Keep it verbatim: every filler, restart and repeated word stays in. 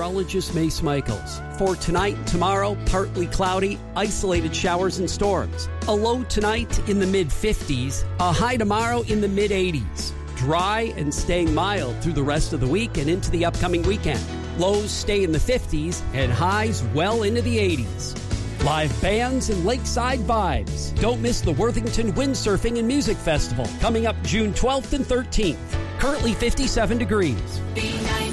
meteorologist Mace Michaels. For tonight and tomorrow, partly cloudy, isolated showers and storms. A low tonight in the mid fifties, a high tomorrow in the mid eighties. Dry and staying mild through the rest of the week and into the upcoming weekend. Lows stay in the fifties and highs well into the eighties. Live bands and lakeside vibes. Don't miss the Worthington Windsurfing and Music Festival coming up June twelfth and thirteenth. Currently fifty-seven degrees. B ninety